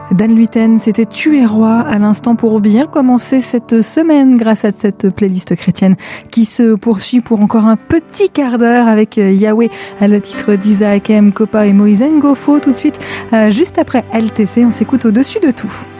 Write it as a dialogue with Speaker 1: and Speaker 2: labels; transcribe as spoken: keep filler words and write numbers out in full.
Speaker 1: Dan Luyten, c'était Tu es roi à l'instant pour bien commencer cette semaine grâce à cette playlist chrétienne qui se poursuit pour encore un petit quart d'heure avec Yahweh, le titre d'Isaac M. Kopa et Moïse Ngofo. Tout de suite, juste après L T C, on s'écoute au-dessus de tout.